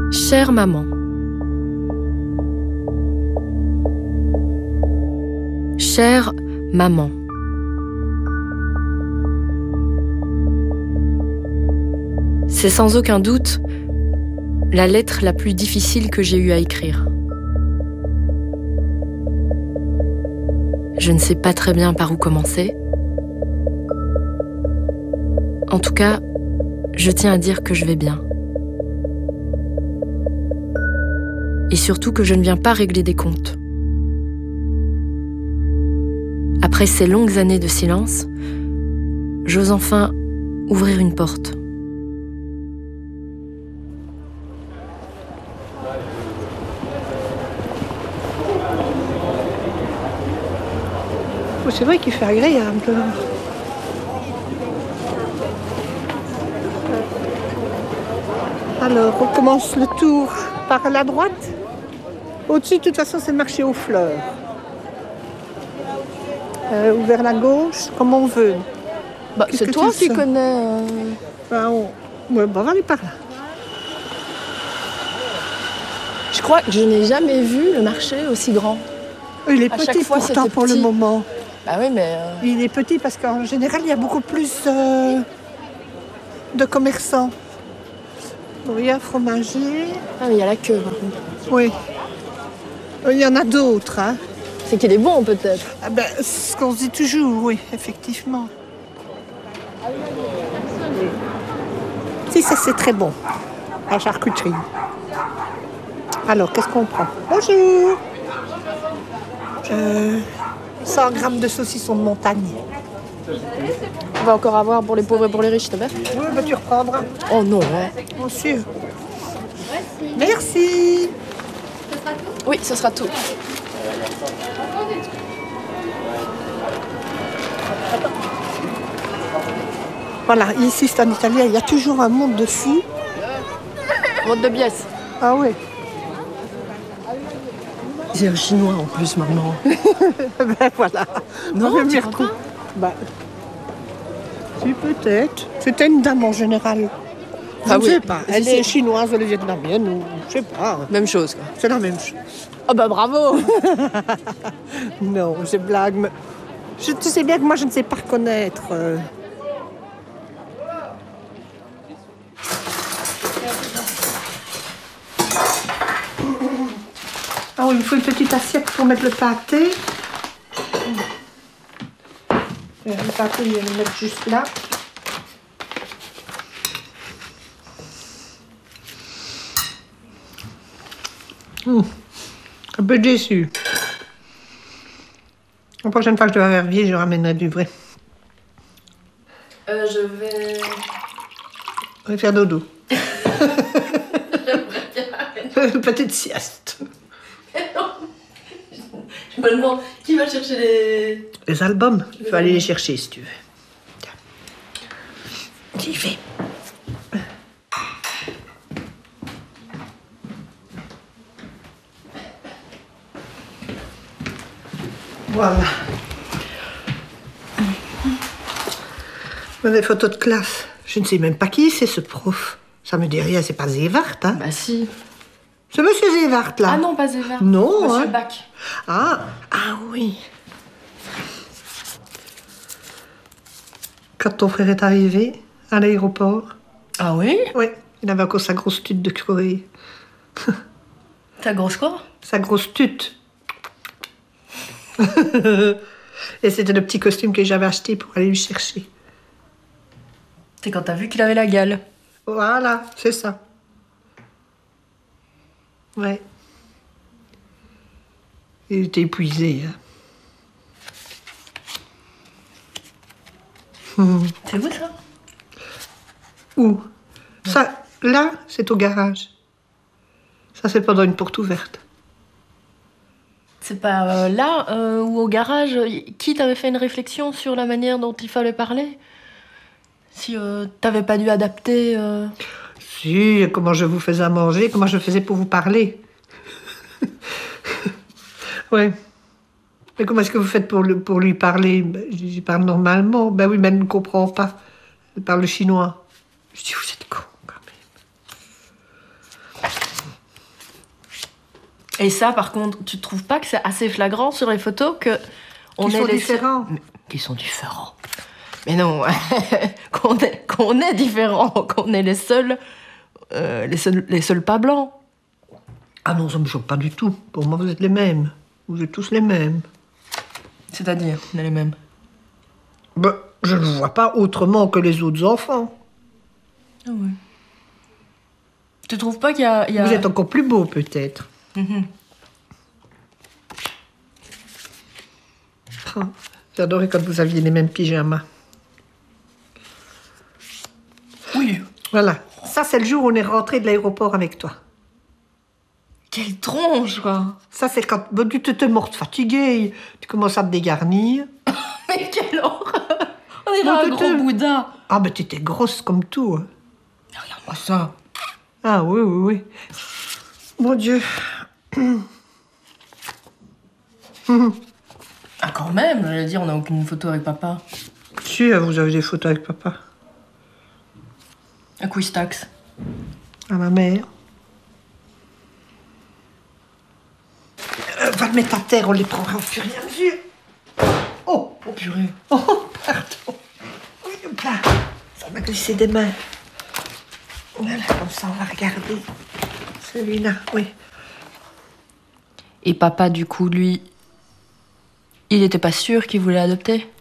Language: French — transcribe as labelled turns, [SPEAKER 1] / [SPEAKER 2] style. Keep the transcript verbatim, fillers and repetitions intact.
[SPEAKER 1] Chère maman. Chère maman. C'est sans aucun doute la lettre la plus difficile que j'ai eu à écrire. Je ne sais pas très bien par où commencer. En tout cas, je tiens à dire que je vais bien. Et surtout que je ne viens pas régler des comptes. Après ces longues années de silence, j'ose enfin ouvrir une porte.
[SPEAKER 2] C'est vrai qu'il fait agréable. Alors, on commence le tour par la droite. Au-dessus, de toute façon, c'est le marché aux fleurs. Euh, ou vers la gauche, comme on veut.
[SPEAKER 3] Bah, c'est toi qui connais... Euh...
[SPEAKER 2] Ben, on... ouais, ben, on va aller par là.
[SPEAKER 3] Je crois que je n'ai jamais vu le marché aussi grand.
[SPEAKER 2] Il est
[SPEAKER 3] à
[SPEAKER 2] petit
[SPEAKER 3] fois,
[SPEAKER 2] pourtant pour
[SPEAKER 3] petit.
[SPEAKER 2] le moment.
[SPEAKER 3] Bah oui, mais... Euh...
[SPEAKER 2] Il est petit parce qu'en général, il y a beaucoup plus euh, de commerçants. Bon, il y a un fromager.
[SPEAKER 3] Ah, mais il y a la queue, par contre.
[SPEAKER 2] Oui. Il y en a d'autres, hein.
[SPEAKER 3] C'est qu'il est bon, peut-être.
[SPEAKER 2] Ah ben, c'est ce qu'on se dit toujours, oui, effectivement. Si, ça, c'est très bon. La charcuterie. Alors, qu'est-ce qu'on prend? Bonjour. Euh, cent grammes de saucisson de montagne.
[SPEAKER 3] On va encore avoir pour les pauvres et pour les riches, t'as bien?
[SPEAKER 2] Oui, bah, tu reprendras.
[SPEAKER 3] Oh non, hein.
[SPEAKER 2] Bien sûr. Merci.
[SPEAKER 3] Oui, ce sera tout.
[SPEAKER 2] Voilà, ici c'est en italien, il y a toujours un monde de fou.
[SPEAKER 3] Monde de biès.
[SPEAKER 2] Ah oui.
[SPEAKER 3] C'est un chinois en plus maintenant.
[SPEAKER 2] Ben voilà.
[SPEAKER 3] Non,
[SPEAKER 2] on
[SPEAKER 3] tu crois pas?
[SPEAKER 2] Bah, si peut-être. C'était une dame en général. Je
[SPEAKER 3] Ah
[SPEAKER 2] ne
[SPEAKER 3] oui.
[SPEAKER 2] sais pas. Elle
[SPEAKER 3] Si,
[SPEAKER 2] est
[SPEAKER 3] si.
[SPEAKER 2] chinoise ou elle est vietnamienne ou je sais pas.
[SPEAKER 3] Même chose, quoi.
[SPEAKER 2] C'est la même chose.
[SPEAKER 3] Oh bah bravo.
[SPEAKER 2] Non, c'est blague. Mais je, tu sais bien que moi je ne sais pas reconnaître. euh. Ah oui, il faut une petite assiette pour mettre le pâté. Le pâté, je vais le mettre juste là. Mmh. Un peu déçu. La prochaine fois que je dois à Verviers, je ramènerai du vrai.
[SPEAKER 3] Euh, je vais...
[SPEAKER 2] Je vais faire dodo. Une petite sieste.
[SPEAKER 3] Je me demande qui va chercher les...
[SPEAKER 2] Les albums, il faut aller les chercher si tu veux. J'y vais. Voilà. Des photos de classe. Je ne sais même pas qui c'est ce prof. Ça me dit rien, c'est pas Zévart, hein?
[SPEAKER 3] Bah si.
[SPEAKER 2] C'est Monsieur Zévart, là.
[SPEAKER 3] Ah non, pas Zévert.
[SPEAKER 2] Non,
[SPEAKER 3] Monsieur
[SPEAKER 2] hein.
[SPEAKER 3] Bach.
[SPEAKER 2] Ah, ah oui. Quand ton frère est arrivé à l'aéroport.
[SPEAKER 3] Ah oui?
[SPEAKER 2] Oui, il avait encore sa grosse tute de curé.
[SPEAKER 3] Ta grosse quoi?
[SPEAKER 2] Sa grosse tute. Et c'était le petit costume que j'avais acheté pour aller lui chercher.
[SPEAKER 3] C'est quand t'as vu qu'il avait la gale.
[SPEAKER 2] Voilà, c'est ça. Ouais. Il était épuisé. Hein. Mmh.
[SPEAKER 3] C'est où ça?
[SPEAKER 2] Où? Ça, là, c'est au garage. Ça, c'est pendant une porte ouverte.
[SPEAKER 3] C'est pas euh, là euh, ou au garage? Qui t'avait fait une réflexion sur la manière dont il fallait parler? Si euh, t'avais pas dû adapter... Euh...
[SPEAKER 2] Si, comment je vous faisais à manger, comment je faisais pour vous parler. Ouais. Mais comment est-ce que vous faites pour, le, pour lui parler? Je parle normalement. Ben oui, mais elle ne comprend pas. Elle parle chinois. Je dis, vous êtes con, quand même.
[SPEAKER 3] Et ça, par contre, tu trouves pas que c'est assez flagrant sur les photos que on
[SPEAKER 2] Qui
[SPEAKER 3] est
[SPEAKER 2] sont
[SPEAKER 3] les
[SPEAKER 2] différents.
[SPEAKER 3] seuls- Mais- Qui sont différents. Mais non, qu'on est, qu'on est différents, qu'on est les seuls, euh, les seuls, les seuls pas blancs.
[SPEAKER 2] Ah non, ça me choque pas du tout. Pour moi, vous êtes les mêmes. Vous êtes tous les mêmes.
[SPEAKER 3] C'est-à-dire, on est les mêmes.
[SPEAKER 2] Ben, je ne vous vois pas autrement que les autres enfants.
[SPEAKER 3] Ah oui. Tu trouves pas qu'il y a... il y a...
[SPEAKER 2] Vous êtes encore plus beau, peut-être.
[SPEAKER 3] Mhm.
[SPEAKER 2] Ah, j'adorais quand vous aviez les mêmes pyjamas.
[SPEAKER 3] Oui.
[SPEAKER 2] Voilà. Ça, c'est le jour où on est rentré de l'aéroport avec toi.
[SPEAKER 3] Quelle tronche, quoi.
[SPEAKER 2] Ça, c'est quand ben, tu te, te mortes fatiguée. Tu commences à te dégarnir.
[SPEAKER 3] Mais quelle horreur. On est
[SPEAKER 2] Non,
[SPEAKER 3] là, un
[SPEAKER 2] tu
[SPEAKER 3] gros
[SPEAKER 2] te-
[SPEAKER 3] Bouddha.
[SPEAKER 2] Ah, ben, t'étais grosse comme tout. hein.
[SPEAKER 3] Regarde-moi ça.
[SPEAKER 2] Ah, oui, oui, oui. Mon Dieu.
[SPEAKER 3] Ah, quand même, j'allais dire, on n'a aucune photo avec papa.
[SPEAKER 2] Si, vous avez des photos avec papa.
[SPEAKER 3] À Quistax.
[SPEAKER 2] À ma mère. Euh, va le mettre à terre, on les prendra au fur et à mesure. Oh,
[SPEAKER 3] Oh, purée.
[SPEAKER 2] oh, pardon. Oui, hop là. Ça m'a glissé des mains. Voilà, comme ça, on va regarder. Celui-là, oui.
[SPEAKER 3] Et papa, du coup, lui, il était pas sûr qu'il voulait adopter?